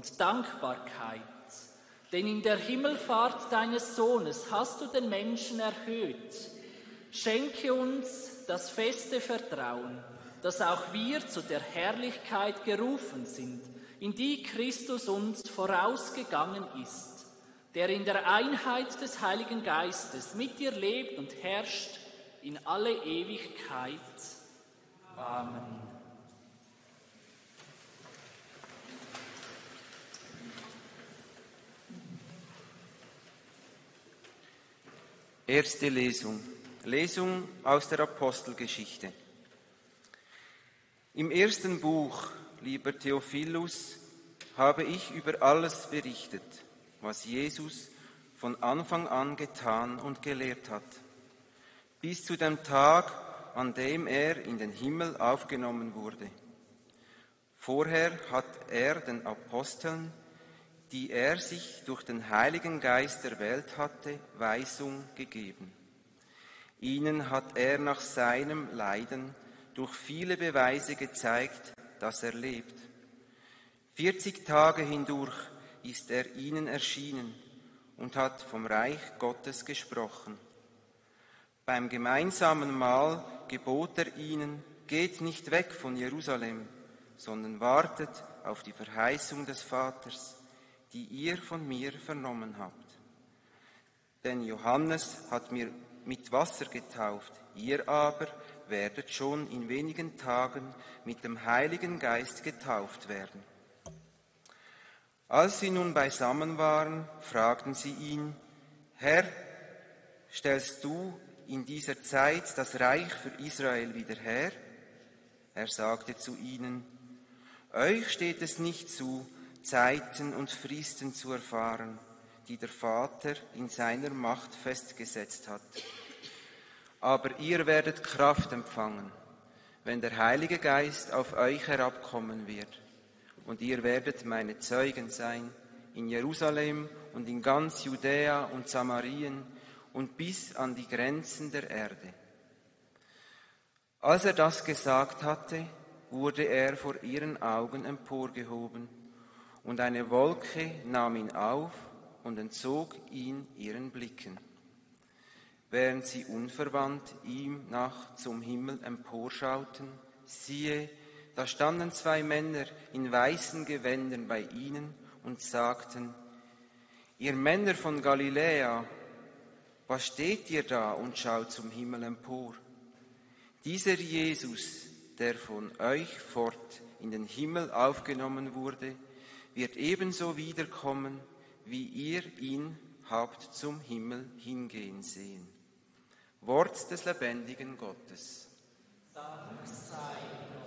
und Dankbarkeit. Denn in der Himmelfahrt deines Sohnes hast du den Menschen erhöht. Schenke uns das feste Vertrauen, dass auch wir zu der Herrlichkeit gerufen sind, in die Christus uns vorausgegangen ist, der in der Einheit des Heiligen Geistes mit dir lebt und herrscht in alle Ewigkeit. Amen. Erste Lesung. Lesung aus der Apostelgeschichte. Im ersten Buch, lieber Theophilus, habe ich über alles berichtet, was Jesus von Anfang an getan und gelehrt hat, bis zu dem Tag, an dem er in den Himmel aufgenommen wurde. Vorher hat er den Aposteln, die er sich durch den Heiligen Geist erwählt hatte, Weisung gegeben. Ihnen hat er nach seinem Leiden durch viele Beweise gezeigt, dass er lebt. 40 Tage hindurch ist er ihnen erschienen und hat vom Reich Gottes gesprochen. Beim gemeinsamen Mahl gebot er ihnen, geht nicht weg von Jerusalem, sondern wartet auf die Verheißung des Vaters, die ihr von mir vernommen habt. Denn Johannes hat mir mit Wasser getauft, ihr aber werdet schon in wenigen Tagen mit dem Heiligen Geist getauft werden. Als sie nun beisammen waren, fragten sie ihn, Herr, stellst du in dieser Zeit das Reich für Israel wieder her? Er sagte zu ihnen, euch steht es nicht zu, Zeiten und Fristen zu erfahren, die der Vater in seiner Macht festgesetzt hat. Aber ihr werdet Kraft empfangen, wenn der Heilige Geist auf euch herabkommen wird. Und ihr werdet meine Zeugen sein, in Jerusalem und in ganz Judäa und Samarien und bis an die Grenzen der Erde. Als er das gesagt hatte, wurde er vor ihren Augen emporgehoben, und eine Wolke nahm ihn auf und entzog ihn ihren Blicken. Während sie unverwandt ihm nach zum Himmel emporschauten, siehe, da standen 2 Männer in weißen Gewändern bei ihnen und sagten, ihr Männer von Galiläa, was steht ihr da und schaut zum Himmel empor? Dieser Jesus, der von euch fort in den Himmel aufgenommen wurde, wird ebenso wiederkommen, wie ihr ihn habt zum Himmel hingehen sehen. Wort des lebendigen Gottes. Dank sei